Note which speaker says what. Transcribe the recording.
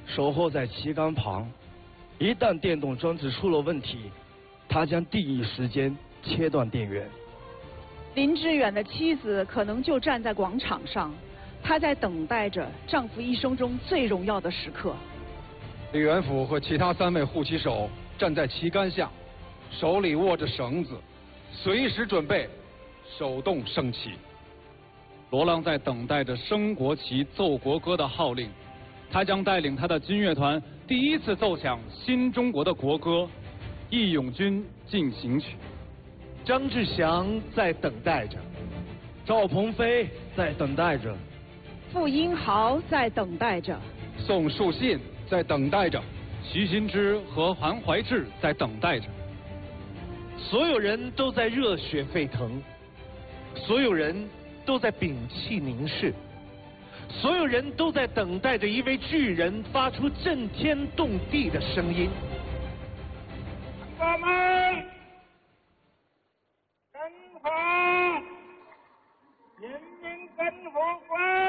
Speaker 1: 守候在旗杆旁。一旦电动装置出了问题，他将第一时间切断电源。
Speaker 2: 林志远的妻子可能就站在广场上，她在等待着丈夫一生中最荣耀的时刻。
Speaker 3: 李元甫和其他3位护旗手站在旗杆下，手里握着绳子，随时准备手动升旗。罗浪在等待着升国旗、奏国歌的号令，他将带领他的军乐团第一次奏响新中国的国歌《义勇军进行曲》。
Speaker 4: 张志祥在等待着，
Speaker 1: 赵鹏飞在等待着，
Speaker 2: 傅英豪在等待着，
Speaker 3: 宋树信在等待着，徐新之和韩怀志在等待着。
Speaker 4: 所有人都在热血沸腾，所有人都在屏气凝视，所有人都在等待着一位巨人发出震天动地的声音。
Speaker 5: 同胞们，跟好，人民根火关。